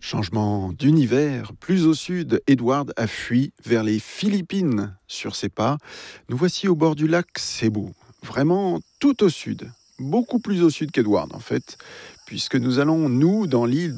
Changement d'univers, plus au sud, Edward a fui vers les Philippines. Sur ses pas, nous voici au bord du lac Cebu, vraiment tout au sud, beaucoup plus au sud qu'Edward en fait, puisque nous allons, nous, dans l'île